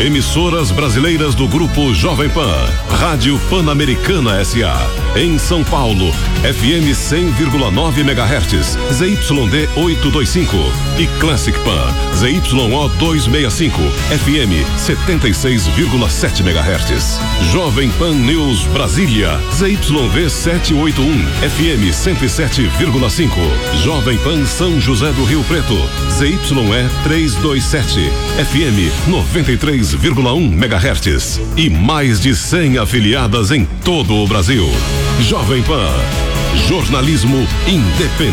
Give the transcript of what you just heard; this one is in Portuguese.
Emissoras brasileiras do Grupo Jovem Pan. Rádio Pan-Americana S.A. Em São Paulo, FM 100,9 MHz, ZYD 825. E Classic Pan, ZYO 265, FM 76,7 MHz. Jovem Pan News Brasília, ZYV 781, FM 107,5. Jovem Pan São José do Rio Preto, ZYE 327, FM 93,1 MHz. E mais de 100 afiliadas em todo o Brasil. Jovem Pan, jornalismo independente.